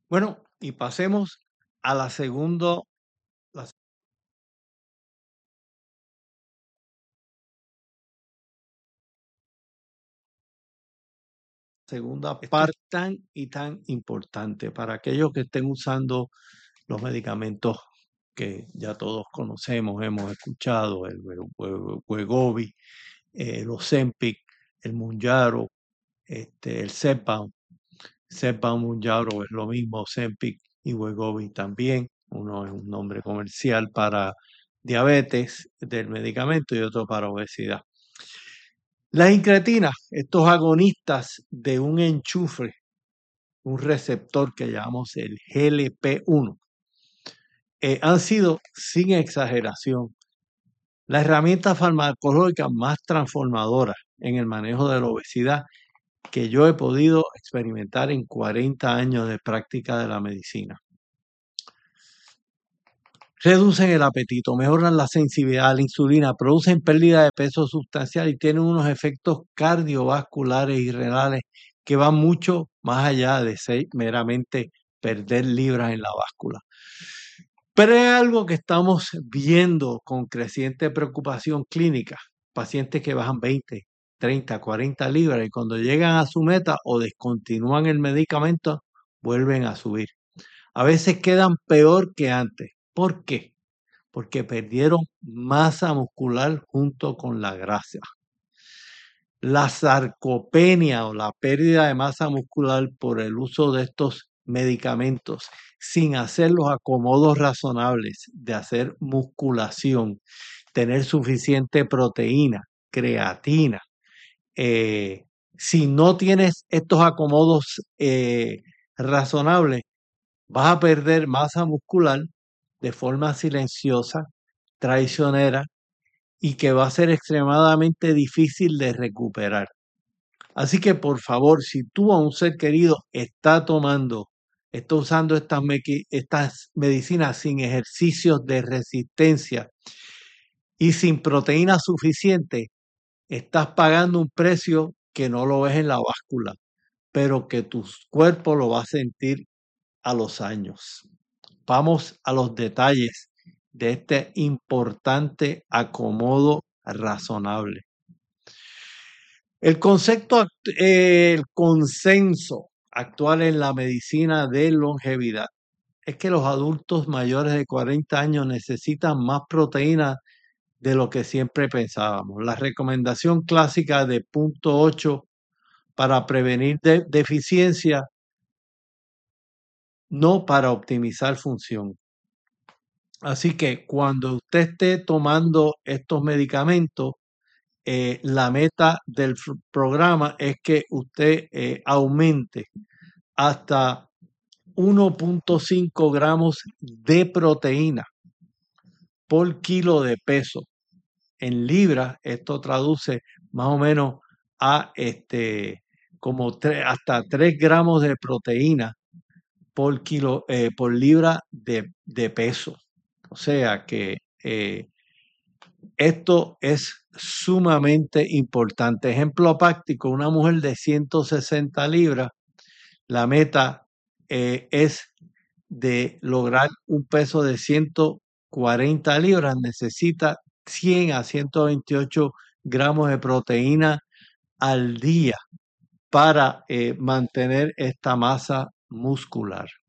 Bueno, y pasemos a la la segunda Esto es parte tan y tan importante para aquellos que estén usando los medicamentos que ya todos conocemos, hemos escuchado, el Wegovy, el Ozempic, el Mounjaro, el Zepbound. Zepbound, Mounjaro es lo mismo, Ozempic y Wegovy también. Uno es un nombre comercial para diabetes del medicamento y otro para obesidad. Las incretinas, estos agonistas de un enchufe, un receptor que llamamos el GLP-1, han sido, sin exageración, la herramienta farmacológica más transformadora en el manejo de la obesidad que yo he podido experimentar en 40 años de práctica de la medicina. Reducen el apetito, mejoran la sensibilidad a la insulina, producen pérdida de peso sustancial y tienen unos efectos cardiovasculares y renales que van mucho más allá de ser meramente perder libras en la báscula. Pero es algo que estamos viendo con creciente preocupación clínica. Pacientes que bajan 20, 30, 40 libras y cuando llegan a su meta o descontinúan el medicamento, vuelven a subir. A veces quedan peor que antes. ¿Por qué? Porque perdieron masa muscular junto con la grasa. La sarcopenia o la pérdida de masa muscular por el uso de estos medicamentos sin hacer los acomodos razonables de hacer musculación, tener suficiente proteína, creatina. Si no tienes estos acomodos razonables, vas a perder masa muscular de forma silenciosa, traicionera y que va a ser extremadamente difícil de recuperar. Así que por favor, si tú a un ser querido está usando estas medicinas sin ejercicios de resistencia y sin proteína suficiente, estás pagando un precio que no lo ves en la báscula, pero que tu cuerpo lo va a sentir a los años. Vamos a los detalles de este importante acomodo razonable. El el consenso actual en la medicina de longevidad es que los adultos mayores de 40 años necesitan más proteína de lo que siempre pensábamos. La recomendación clásica de 0.8 para prevenir deficiencia, no para optimizar función. Así que cuando usted esté tomando estos medicamentos, la meta del programa es que usted aumente hasta 1.5 gramos de proteína por kilo de peso. En libras, esto traduce más o menos a como hasta 3 gramos de proteína por por libra de peso. O sea que esto es sumamente importante. Ejemplo práctico, una mujer de 160 libras, la meta es de lograr un peso de 140 libras, necesita 100 a 128 gramos de proteína al día para mantener esta masa muscular.